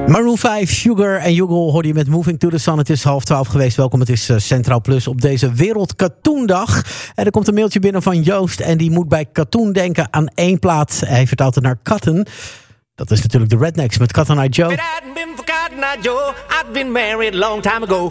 Maroon 5, Sugar en Juggle hoorde je met Moving to the Sun. Het is 11:30 geweest. Welkom, het is Centraal Plus op deze Wereldkatoendag. En er komt een mailtje binnen van Joost en die moet bij katoen denken aan één plaat. Hij vertaalt het naar Cotton. Dat is natuurlijk de Rednecks met Cotton Eye Joe. If it hadn't been for Cotton Eye Joe, I'd been married a long time ago.